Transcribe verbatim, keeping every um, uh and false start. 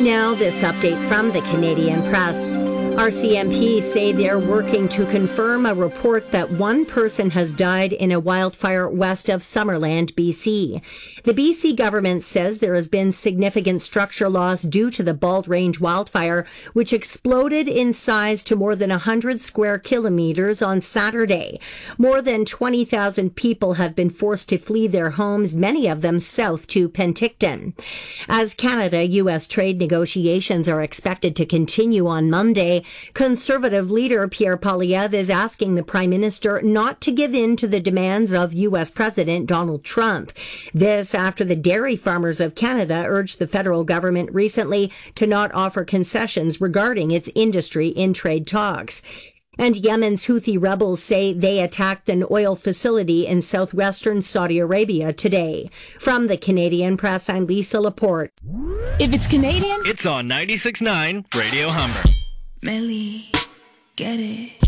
Now, this update from the Canadian Press. R C M P say they're working to confirm a report that one person has died in a wildfire west of Summerland, B C. The B C government says there has been significant structure loss due to the Bald Range wildfire, which exploded in size to more than one hundred square kilometers on Saturday. More than twenty thousand people have been forced to flee their homes, many of them south to Penticton. As Canada U S trade negotiations are expected to continue on Monday, Conservative leader Pierre Poilievre is asking the Prime Minister not to give in to the demands of U S President Donald Trump. This after the dairy farmers of Canada urged the federal government recently to not offer concessions regarding its industry in trade talks. And Yemen's Houthi rebels say they attacked an oil facility in southwestern Saudi Arabia today. From the Canadian Press, I'm Lisa Laporte. If it's Canadian, it's on ninety-six point nine Radio Humber. Melly, get it.